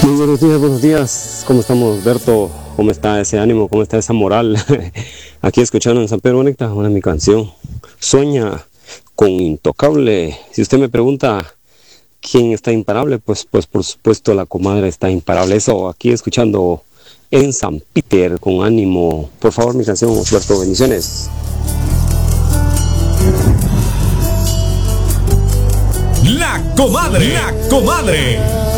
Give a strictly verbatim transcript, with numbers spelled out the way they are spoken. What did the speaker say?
Muy buenos días, buenos días. ¿Cómo estamos, Berto? ¿Cómo está ese ánimo? ¿Cómo está esa moral? Aquí escuchando en San Pedro Bonita, una de mi canción. Sueña con Intocable. Si usted me pregunta quién está imparable, pues, pues por supuesto la comadre está imparable. Eso, aquí escuchando en San Peter con ánimo. Por favor, mi canción, Berto, bendiciones. La comadre, la comadre.